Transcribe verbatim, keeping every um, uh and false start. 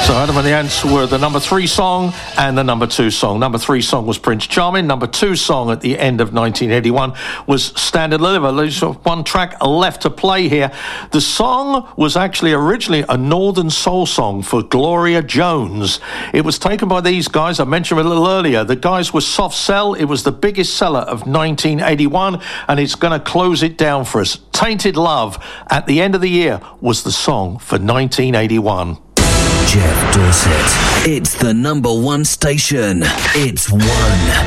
So Adam and the Ants were the number three song and the number two song. Number three song was Prince Charming. Number two song at the end of nineteen eighty-one was Stand and Deliver. There's one track left to play here. The song was actually originally a Northern Soul song for Gloria Jones. It was taken by these guys I mentioned a little earlier. The guys were Soft Cell. It was the biggest seller of nineteen eighty-one, and it's going to close it down for us. Tainted Love at the end of the year was the song for nineteen eighty-one. Jeff Dorset. It's the number one station. It's one.